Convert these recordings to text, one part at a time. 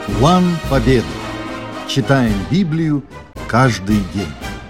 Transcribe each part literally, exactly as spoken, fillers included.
План победы. Читаем Библию каждый день.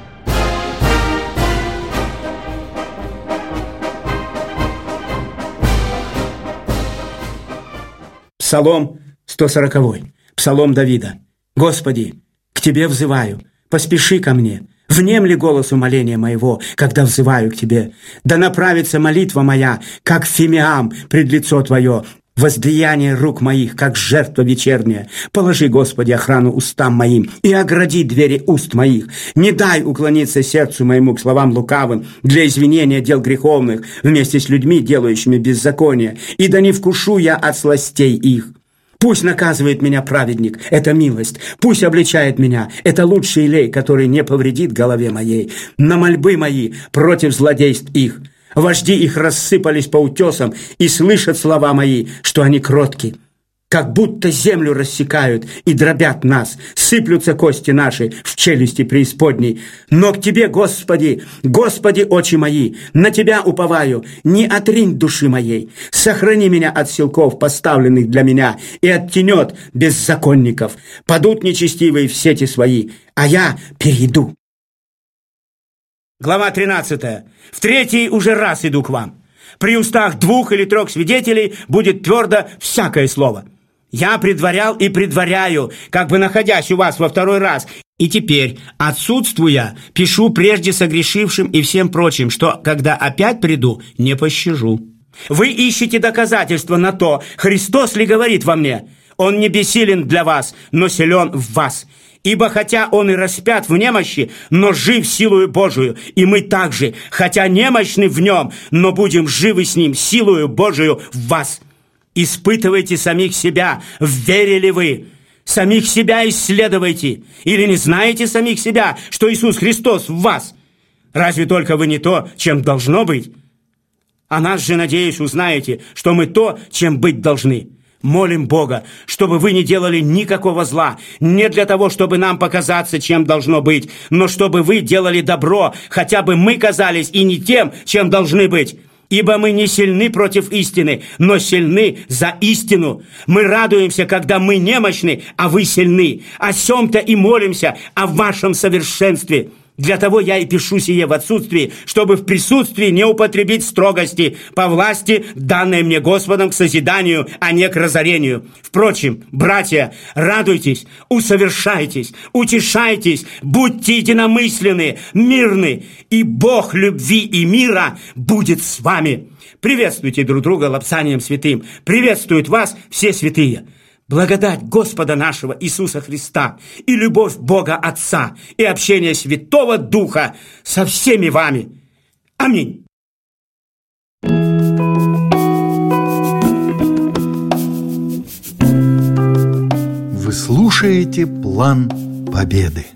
Псалом сто сороковой. Псалом Давида. «Господи, к Тебе взываю, поспеши ко мне. Внемли голос умоления моего, когда взываю к Тебе. Да направится молитва моя, как фимиам пред лицо Твое, воздаяние рук моих, как жертва вечерняя. Положи, Господи, охрану устам моим и огради двери уст моих. Не дай уклониться сердцу моему к словам лукавым для извинения дел греховных вместе с людьми, делающими беззаконие. И да не вкушу я от сластей их. Пусть наказывает меня праведник, это милость. Пусть обличает меня, это лучший елей, который не повредит голове моей. На мольбы мои против злодейств их. Вожди их рассыпались по утесам и слышат слова мои, что они кротки. Как будто землю рассекают и дробят нас, сыплются кости наши в челюсти преисподней. Но к Тебе, Господи, Господи, очи мои, на Тебя уповаю, не отринь души моей. Сохрани меня от силков, поставленных для меня, и от тенет беззаконников. Падут нечестивые в сети свои, а я перейду». Глава тринадцатая. «В третий уже раз иду к вам. При устах двух или трех свидетелей будет твердо всякое слово. Я предварял и предваряю, как бы находясь у вас во второй раз. И теперь, отсутствуя, пишу прежде согрешившим и всем прочим, что, когда опять приду, не пощажу. Вы ищете доказательства на то, Христос ли говорит во мне. Он не бессилен для вас, но силен в вас. Ибо хотя он и распят в немощи, но жив силою Божию, и мы также, хотя немощны в нем, но будем живы с ним силою Божию в вас. Испытывайте самих себя, верили вы. Самих себя исследуйте. Или не знаете самих себя, что Иисус Христос в вас? Разве только вы не то, чем должно быть? А нас же, надеюсь, узнаете, что мы то, чем быть должны. Молим Бога, чтобы вы не делали никакого зла, не для того, чтобы нам показаться, чем должно быть, но чтобы вы делали добро, хотя бы мы казались и не тем, чем должны быть. Ибо мы не сильны против истины, но сильны за истину. Мы радуемся, когда мы немощны, а вы сильны. О сем-то и молимся, о вашем совершенстве. Для того я и пишу сие в отсутствии, чтобы в присутствии не употребить строгости по власти, данной мне Господом к созиданию, а не к разорению. Впрочем, братья, радуйтесь, усовершайтесь, утешайтесь, будьте единомысленны, мирны, и Бог любви и мира будет с вами. Приветствуйте друг друга лапсанием святым. Приветствуют вас все святые. Благодать Господа нашего Иисуса Христа и любовь Бога Отца и общение Святого Духа со всеми вами. Аминь. Вы слушаете «План победы».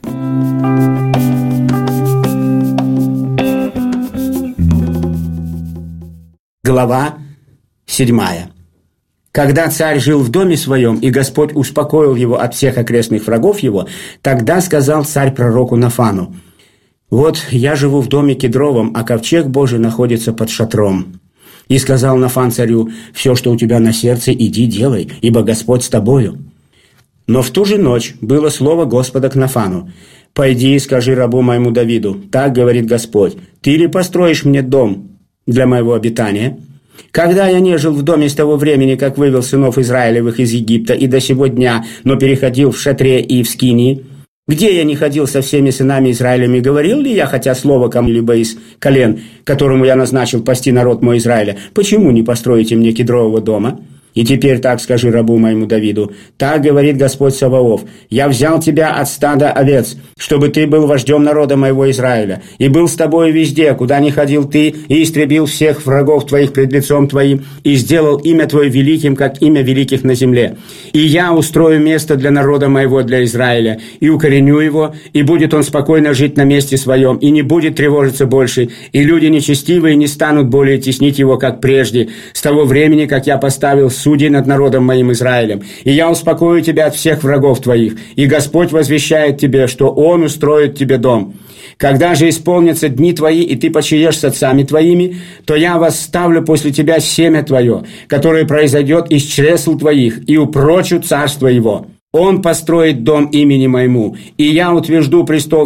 Глава седьмая. Когда царь жил в доме своем, и Господь успокоил его от всех окрестных врагов его, тогда сказал царь пророку Нафану: «Вот я живу в доме кедровом, а ковчег Божий находится под шатром». И сказал Нафан царю: «Все, что у тебя на сердце, иди делай, ибо Господь с тобою». Но в ту же ночь было слово Господа к Нафану: «Пойди и скажи рабу моему Давиду, так говорит Господь, ты ли построишь мне дом для моего обитания? Когда я не жил в доме с того времени, как вывел сынов Израилевых из Египта, и до сего дня, но переходил в шатре и в скинии, где я не ходил со всеми сынами Израилевыми, говорил ли я хотя слово кому-либо из колен, которому я назначил пасти народ мой Израиля, почему не построите мне кедрового дома? И теперь так скажи рабу моему Давиду, так говорит Господь Саваоф, я взял тебя от стада овец, чтобы ты был вождем народа моего Израиля, и был с тобой везде, куда ни ходил ты, и истребил всех врагов твоих пред лицом твоим, и сделал имя твое великим, как имя великих на земле. И я устрою место для народа моего, для Израиля, и укореню его, и будет он спокойно жить на месте своем, и не будет тревожиться больше, и люди нечестивые не станут более теснить его, как прежде, с того времени, как я поставил судей над народом моим Израилем. И я успокою тебя от всех врагов твоих, и Господь возвещает тебе, что Он устроит тебе дом. Когда же исполнятся дни твои, и ты почиешь с отцами твоими, то я восставлю после тебя семя твое, которое произойдет из чресл твоих, и упрочу царство его. Он построит дом имени моему, и я утвержду престол